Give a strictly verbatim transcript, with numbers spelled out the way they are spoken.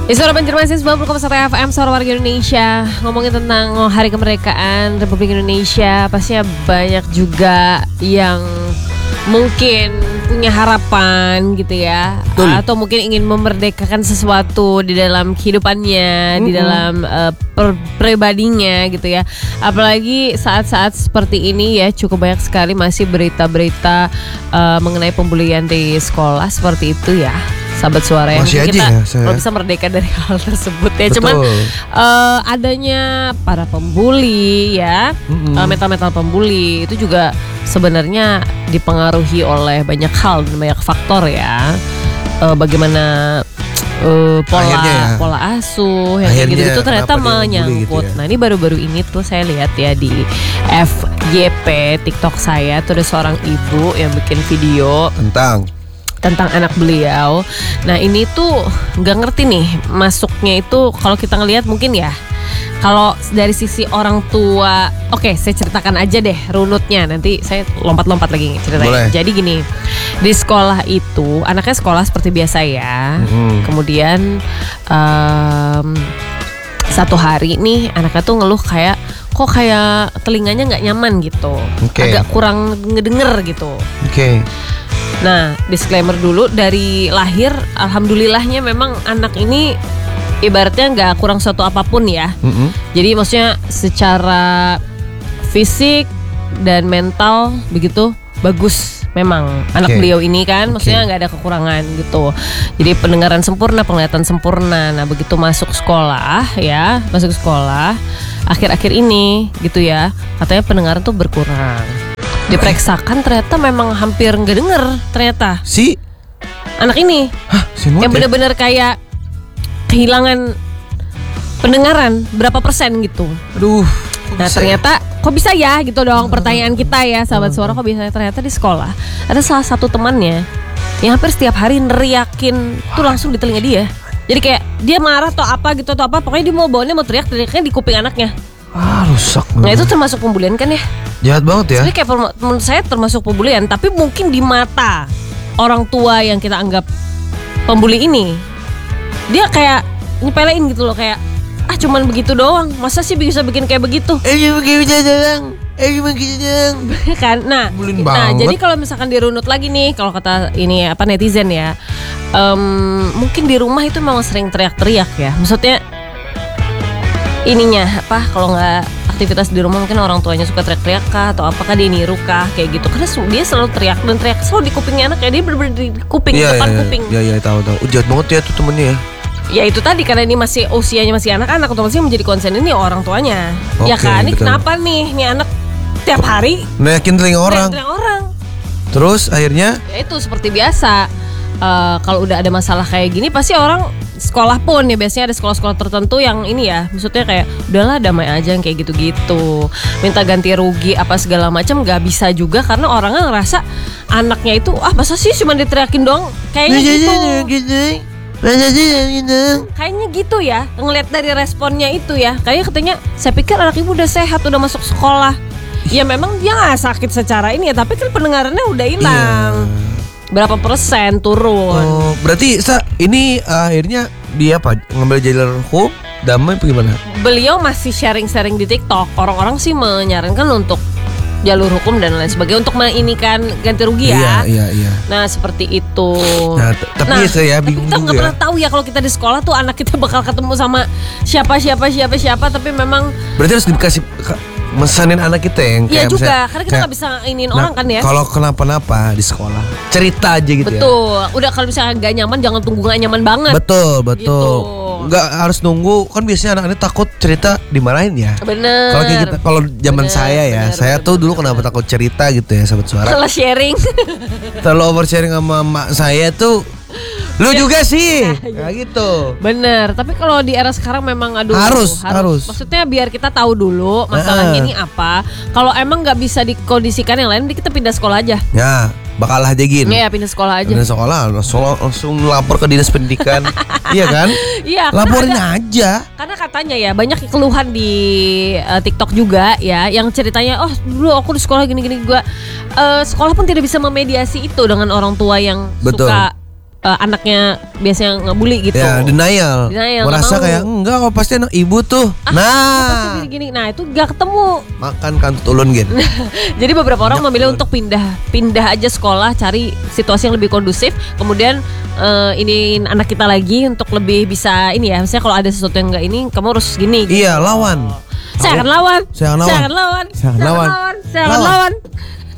Di Suara Banjarmasin sembilan puluh koma satu F M Suara Warga Indonesia. Ngomongin tentang Hari Kemerdekaan Republik Indonesia, pastinya banyak juga yang mungkin punya harapan gitu ya. Betul. Atau mungkin ingin memerdekakan sesuatu di dalam kehidupannya, mm-hmm. di dalam uh, per- pribadinya gitu ya. Apalagi saat-saat seperti ini ya, cukup banyak sekali masih berita-berita uh, mengenai pembulian di sekolah seperti itu ya. Sahabat Suara yang masih kita ya, kalau bisa merdeka dari hal tersebut ya. Betul. Cuman uh, adanya para pembuli ya, mm-hmm. uh, mental-mental pembuli itu juga sebenarnya dipengaruhi oleh banyak hal dan banyak faktor ya. Uh, bagaimana uh, pola ya, pola asuh yang kayak gitu-gitu ternyata menyangkut. Gitu ya. Nah ini baru-baru ini tuh saya lihat ya di F Y P TikTok saya tuh ada seorang ibu yang bikin video tentang tentang anak beliau. Nah ini tuh nggak ngerti nih masuknya itu kalau kita ngelihat mungkin ya. Kalau dari sisi orang tua, oke okay, saya ceritakan aja deh runutnya. Nanti saya lompat-lompat lagi ceritanya. Boleh. Jadi gini, di sekolah itu anaknya sekolah seperti biasa ya. Mm-hmm. Kemudian um, satu hari nih anaknya tuh ngeluh kayak kok kayak telinganya nggak nyaman gitu, okay. agak kurang ngedenger gitu. Oke. Okay. Nah, disclaimer dulu dari lahir, alhamdulillahnya memang anak ini ibaratnya nggak kurang suatu apapun ya. Mm-hmm. Jadi maksudnya secara fisik dan mental begitu bagus memang anak okay. beliau ini kan, okay. maksudnya nggak ada kekurangan gitu. Jadi pendengaran sempurna, penglihatan sempurna. Nah begitu masuk sekolah ya, masuk sekolah akhir-akhir ini gitu ya, katanya pendengaran tuh berkurang. Diperiksakan ternyata memang hampir nggak denger ternyata si anak ini. Hah, si yang benar-benar kayak kehilangan pendengaran berapa persen gitu. Aduh. Nah ternyata ya? Kok bisa ya gitu dong pertanyaan kita ya sahabat Suara, kok bisa ternyata di sekolah ada salah satu temannya yang hampir setiap hari neriakin tuh langsung di telinga dia. Jadi kayak dia marah atau apa gitu atau apa, pokoknya dia mau bawanya mau teriak teriaknya di kuping anaknya. Ah rusak. Nah itu termasuk pembulian kan ya? Jahat banget ya. Sebenarnya kayak menurut saya termasuk pembulian, tapi mungkin di mata orang tua yang kita anggap pembuli ini, dia kayak nyepelein gitu loh, kayak ah cuman begitu doang, masa sih bisa bikin kayak begitu? Eh cuma begitu doang, eh cuma begitu doang. Kan, nah, nah jadi kalau misalkan dirunut lagi nih, kalau kata ini apa netizen ya, um, mungkin di rumah itu memang sering teriak-teriak ya, maksudnya ininya apa kalau nggak aktivitas di rumah mungkin orang tuanya suka teriak-teriak kah atau apakah dia niru kah kayak gitu, karena dia selalu teriak dan teriak selalu di kupingnya anak ya, dia bener-bener di kuping ya, depan ya, kuping. Iya iya tahu tahu. Jahat banget ya tuh temennya ya. Ya itu tadi karena ini masih usianya masih anak-anak, otomatis menjadi konsen ini orang tuanya. Okay, ya kan, ini betul. Kenapa nih nih anak tiap hari naikin telinga orang. Telinga orang. Terus akhirnya? Ya itu seperti biasa. Uh, kalau udah ada masalah kayak gini pasti orang sekolah pun ya biasanya ada sekolah-sekolah tertentu yang ini ya, maksudnya kayak udahlah damai aja yang kayak gitu-gitu, minta ganti rugi apa segala macam nggak bisa juga karena orangnya ngerasa anaknya itu ah masa sih cuma diteriakin doang kayaknya gitu. Kayaknya gitu ya, ngeliat dari responnya itu ya, kayaknya katanya saya pikir anak ibu udah sehat udah masuk sekolah. Ya memang dia nggak sakit secara ini ya, tapi kan pendengarannya udah hilang. Yeah. Berapa persen turun? Oh, berarti sa ini uh, akhirnya dia apa ngambil jalur hukum damai apa gimana? Beliau masih sharing-sharing di TikTok. Orang-orang sih menyarankan untuk jalur hukum dan lain sebagainya untuk menginikan ganti rugi ya. Iya, iya, iya. Nah, seperti itu. Nah, t- tapi nah, saya bingung kita nggak pernah tahu ya kalau kita di sekolah tuh anak kita bakal ketemu sama siapa siapa siapa siapa tapi memang berarti harus dikasih mesanin anak kita yang kayak iya juga, misalnya, karena kita nggak bisa iniin nah, orang kan ya. Kalau kenapa-napa di sekolah cerita aja gitu. Betul. Ya. Udah kalau misalnya nggak nyaman jangan tunggu nggak nyaman banget. Betul betul. Nggak gitu. Harus nunggu, kan biasanya anak-anak takut cerita dimarahin ya. Bener. Kalau kayak kita, kalau zaman saya ya, bener, saya bener, tuh bener, dulu kenapa bener. takut cerita gitu ya sahabat Suara. Kalau sharing. Terlalu oversharing sama mak saya tuh. Lu juga sih, kayak gitu. Bener, tapi kalau di era sekarang memang aduh harus, harus, harus. Maksudnya biar kita tahu dulu masalahnya ini apa. Kalau emang nggak bisa dikondisikan yang lain, kita pindah sekolah aja. Ya, bakal aja gini. Iya, pindah sekolah aja. Pindah sekolah, langsung, langsung lapor ke dinas pendidikan. Iya kan? Iya. Laporin ada, aja. Karena katanya ya banyak keluhan di uh, TikTok juga ya, yang ceritanya, oh dulu aku di sekolah gini-gini juga. Uh, sekolah pun tidak bisa memediasi itu dengan orang tua yang betul. suka uh, anaknya biasanya ngebully gitu. Ya, denial. Denial, Merasa nggak mau. kayak enggak kok pasti anak ibu tuh. Ah, nah, pasti gini-gini. Nah, itu gak ketemu. makan kantut ulun gitu. Jadi beberapa orang Banyak memilih ulun. untuk pindah, pindah aja sekolah, cari situasi yang lebih kondusif. Kemudian uh, iniin anak kita lagi untuk lebih bisa ini ya. Misalnya kalau ada sesuatu yang enggak ini, kamu harus gini. Gitu. Iya, lawan. Saya akan lawan. Saya akan lawan. Saya akan lawan. Saya akan lawan. Saya akan lawan.